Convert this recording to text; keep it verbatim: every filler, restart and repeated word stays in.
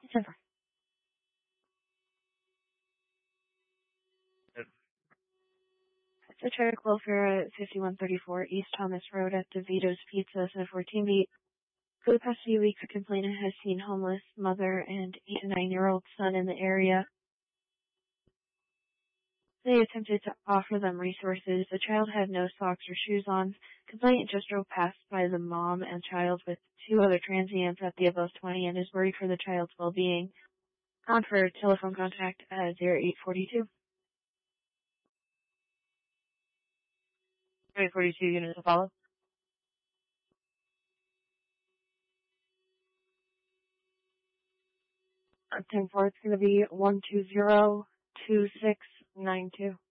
December. Esoteric Welfare at fifty-one thirty-four East Thomas Road at DeVito's Pizza, seven fourteen beat. For the past few weeks, a complainant has seen homeless mother and eight and nine-year-old son in the area. They attempted to offer them resources. The child had no socks or shoes on. Complainant just drove past by the mom and child with two other transients at the above twenty and is worried for the child's well-being. On for telephone contact at zero eight four two. zero eight four two units to follow. ten four, it's going to be one two zero two six nine two.